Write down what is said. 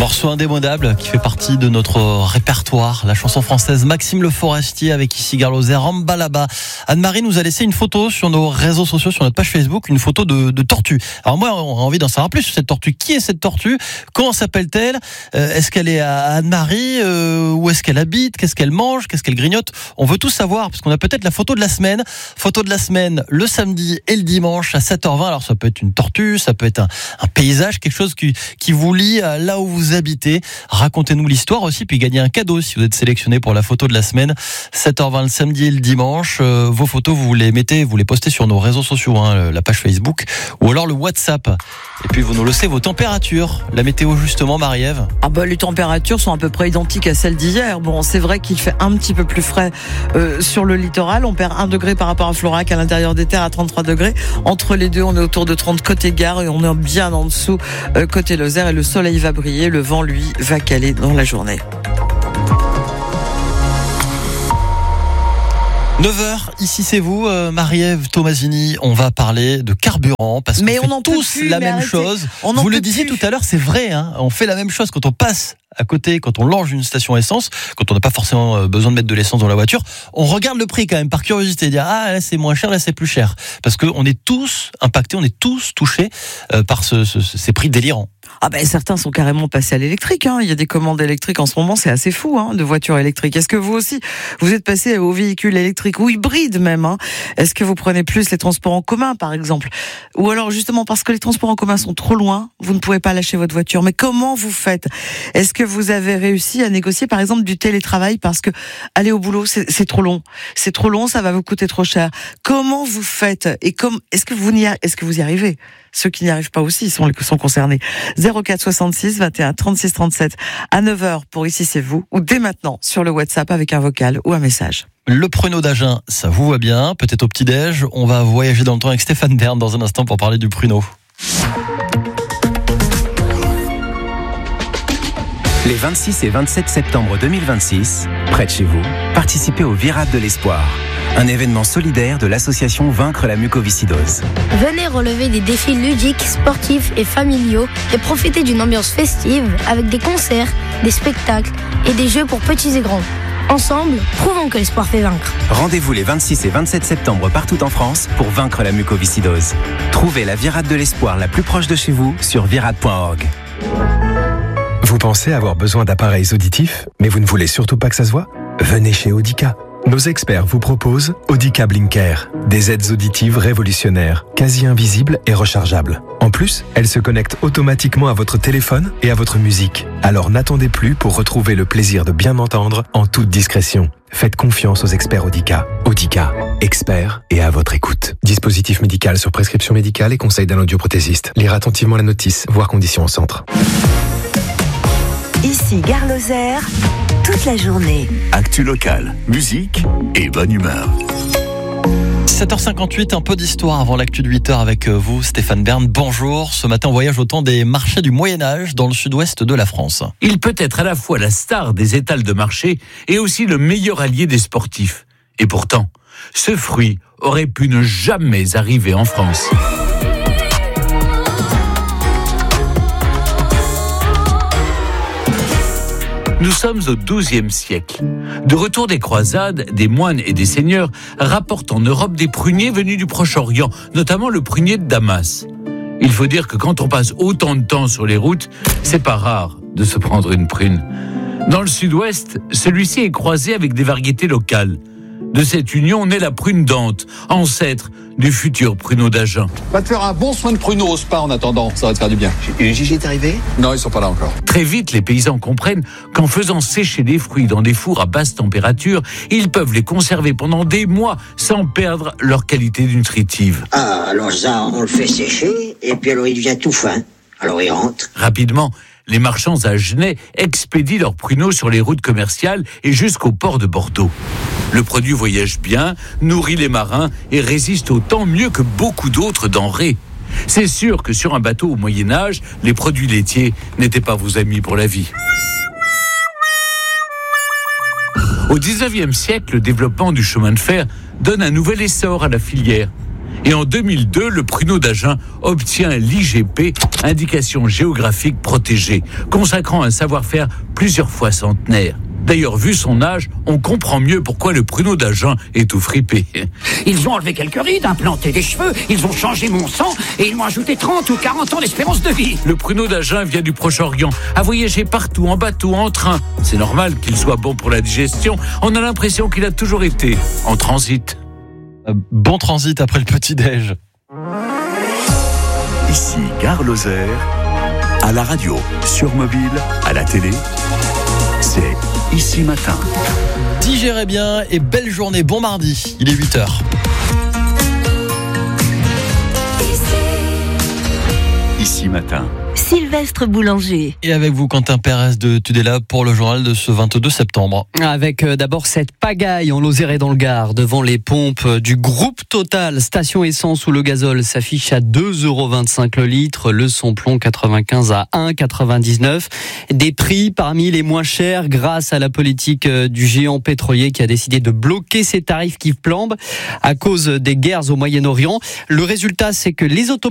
Morceau indémodable qui fait partie de notre répertoire, la chanson française Maxime Le Forestier avec ici Gare Lozère, Rambalaba. Anne-Marie nous a laissé une photo sur nos réseaux sociaux, sur notre page Facebook, une photo de tortue. Alors moi, on a envie d'en savoir plus sur cette tortue. Qui est cette tortue ? Comment s'appelle-t-elle ? Est-ce qu'elle est à Anne-Marie ? Où est-ce qu'elle habite ? Qu'est-ce qu'elle mange ? Qu'est-ce qu'elle grignote ? On veut tout savoir parce qu'on a peut-être la photo de la semaine. Photo de la semaine le samedi et le dimanche à 7h20. Alors ça peut être une tortue, ça peut être un paysage, quelque chose qui vous lie à là où vous habitez. Racontez-nous l'histoire aussi, puis gagnez un cadeau si vous êtes sélectionné pour la photo de la semaine. 7h20 le samedi et le dimanche. Vos photos, vous les mettez, vous les postez sur nos réseaux sociaux, la page Facebook ou alors le WhatsApp. Et puis vous nous laissez vos températures. La météo justement, Marie-Ève. Les températures sont à peu près identiques à celles d'hier. Bon, c'est vrai qu'il fait un petit peu plus frais sur le littoral. On perd 1 degré par rapport à Florac, à l'intérieur des terres à 33 degrés. Entre les deux, on est autour de 30 côté Gare et on est bien en dessous côté Lozère. Et le soleil va briller, le vent, lui, va caler dans la journée. 9h, ici c'est vous, Marie-Ève Tomasini. On va parler de carburant parce qu'on fait tous la même chose. Vous le disiez tout à l'heure, c'est vrai, on fait la même chose quand on passe à côté, quand on longe une station essence, quand on n'a pas forcément besoin de mettre de l'essence dans la voiture, on regarde le prix quand même par curiosité, dire là c'est moins cher, là c'est plus cher, parce que on est tous impactés, on est tous touchés par ces prix délirants. Certains sont carrément passés à l'électrique. Il y a des commandes électriques en ce moment, c'est assez fou de voitures électriques. Est-ce que vous aussi, vous êtes passé aux véhicules électriques ou hybrides même Est-ce que vous prenez plus les transports en commun par exemple ? Ou alors justement parce que les transports en commun sont trop loin, vous ne pouvez pas lâcher votre voiture. Mais comment vous faites ? Est-ce que vous avez réussi à négocier par exemple du télétravail parce que aller au boulot c'est trop long. C'est trop long, ça va vous coûter trop cher. Comment vous faites ? Et est-ce que vous y arrivez ? Ceux qui n'y arrivent pas aussi sont concernés. 04 66 21 36 37 à 9h pour Ici c'est vous, ou dès maintenant sur le WhatsApp avec un vocal ou un message. Le pruneau d'Agen, ça vous va bien, peut-être au petit-déj. On va voyager dans le temps avec Stéphane Bern dans un instant pour parler du pruneau. Les 26 et 27 septembre 2026, près de chez vous, participez au Virade de l'Espoir, un événement solidaire de l'association Vaincre la mucoviscidose. Venez relever des défis ludiques, sportifs et familiaux et profiter d'une ambiance festive avec des concerts, des spectacles et des jeux pour petits et grands. Ensemble, prouvons que l'espoir fait vaincre. Rendez-vous les 26 et 27 septembre partout en France pour vaincre la mucoviscidose. Trouvez la Virade de l'Espoir la plus proche de chez vous sur virade.org. Vous pensez avoir besoin d'appareils auditifs, mais vous ne voulez surtout pas que ça se voit ? Venez chez Audica. Nos experts vous proposent Audica Blinker, des aides auditives révolutionnaires, quasi invisibles et rechargeables. En plus, elles se connectent automatiquement à votre téléphone et à votre musique. Alors n'attendez plus pour retrouver le plaisir de bien entendre en toute discrétion. Faites confiance aux experts Audica. Audica, experts et à votre écoute. Dispositif médical sur prescription médicale et conseil d'un audioprothésiste. Lire attentivement la notice, voir conditions au centre. Ici Gare Lozère, toute la journée. Actu locale, musique et bonne humeur. 7h58, un peu d'histoire avant l'actu de 8h avec vous, Stéphane Bern. Bonjour. Ce matin, on voyage au temps des marchés du Moyen-Âge dans le sud-ouest de la France. Il peut être à la fois la star des étals de marché et aussi le meilleur allié des sportifs. Et pourtant, ce fruit aurait pu ne jamais arriver en France. Nous sommes au XIIe siècle. De retour des croisades, des moines et des seigneurs rapportent en Europe des pruniers venus du Proche-Orient, notamment le prunier de Damas. Il faut dire que quand on passe autant de temps sur les routes, c'est pas rare de se prendre une prune. Dans le sud-ouest, celui-ci est croisé avec des variétés locales. De cette union naît la prune d'Ante, ancêtre du futur pruneau d'Agen. Va te faire un bon soin de pruneau au spa en attendant, ça va te faire du bien. Et Gigi est arrivé ? Non, ils sont pas là encore. Très vite, les paysans comprennent qu'en faisant sécher les fruits dans des fours à basse température, ils peuvent les conserver pendant des mois sans perdre leur qualité nutritive. Ah, alors ça, on le fait sécher, et puis alors il devient tout fin. Alors il rentre. Rapidement, les marchands agenais expédient leurs pruneaux sur les routes commerciales et jusqu'au port de Bordeaux. Le produit voyage bien, nourrit les marins et résiste au temps mieux que beaucoup d'autres denrées. C'est sûr que sur un bateau au Moyen-Âge, les produits laitiers n'étaient pas vos amis pour la vie. Au XIXe siècle, le développement du chemin de fer donne un nouvel essor à la filière. Et en 2002, le pruneau d'Agen obtient l'IGP, indication géographique protégée, consacrant un savoir-faire plusieurs fois centenaire. D'ailleurs, vu son âge, on comprend mieux pourquoi le pruneau d'Agen est tout fripé. Ils ont enlevé quelques rides, implanté des cheveux, ils ont changé mon sang et ils m'ont ajouté 30 ou 40 ans d'espérance de vie. Le pruneau d'Agen vient du Proche-Orient, a voyagé partout, en bateau, en train. C'est normal qu'il soit bon pour la digestion. On a l'impression qu'il a toujours été en transit. Bon transit après le petit-déj. Ici Gare Lozère, à la radio, sur mobile, à la télé, c'est Ici Matin. Digérez bien et belle journée, bon mardi, il est 8h. Ici Matin. Sylvestre Boulanger. Et avec vous, Quentin Pérez de Tudela pour le journal de ce 22 septembre. Avec d'abord cette pagaille en Lozère et dans le Gard, devant les pompes du groupe Total. Station essence où le gazole s'affiche à 2,25€ le litre, le samplon 95 à 1,99€. Des prix parmi les moins chers grâce à la politique du géant pétrolier qui a décidé de bloquer ses tarifs qui flambent à cause des guerres au Moyen-Orient. Le résultat, c'est que les automobilistes